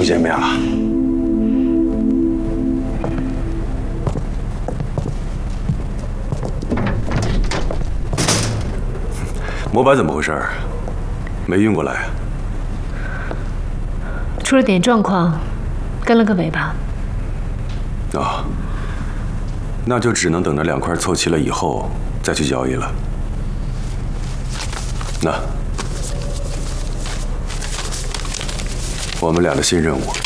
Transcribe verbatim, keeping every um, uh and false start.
初见面了。模板怎么回事？没运过来。 出了点状况，跟了个尾巴。 哦，那就只能等着两块凑齐了以后再去交易了。那，我们俩的新任务。